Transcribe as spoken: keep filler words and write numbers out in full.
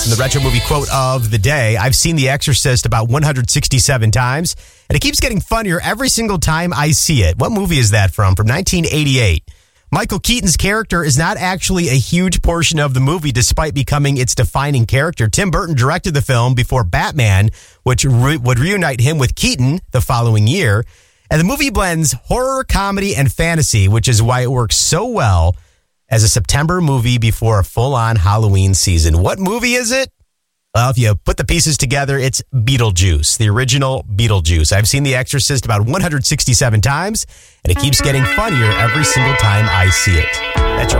And the retro movie quote of the day, I've seen The Exorcist about one hundred sixty-seven times, and it keeps getting funnier every single time I see it. What movie is that from? From nineteen eighty-eight. Michael Keaton's character is not actually a huge portion of the movie, despite becoming its defining character. Tim Burton directed the film before Batman, which re- would reunite him with Keaton the following year. And the movie blends horror, comedy, and fantasy, which is why it works so well as a September movie before a full-on Halloween season. What movie is it? Well, if you put the pieces together, it's Beetlejuice, the original Beetlejuice. I've seen The Exorcist about one hundred sixty-seven times, and it keeps getting funnier every single time I see it. That's your